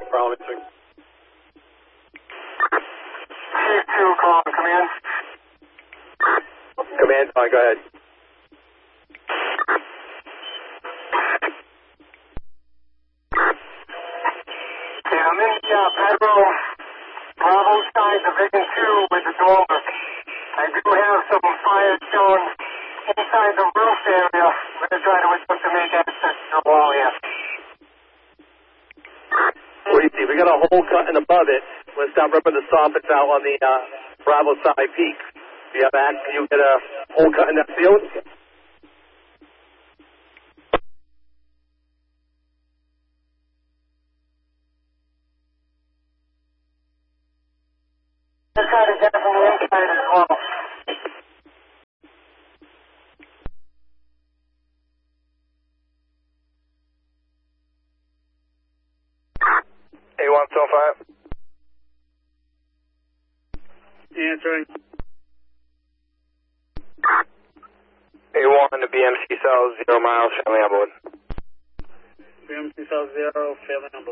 Promising. Chief 2, call command. Command, go ahead. Okay, I'm in the Pedro Bravo side, Division 2 with the dormer. I do have some fire shown inside the roof area. I'm going to try to attempt to make access to the wall here. What do you see? We got a hole cut in above it. Let's stop ripping the soffits out on the Bravo side peak. Do you have access? Can you get a hole cut in that field? Let's try to get from the inside as well. A175. Answering. A1 to BMC cells, 0 miles, family on board. BMC South 0, failing on board.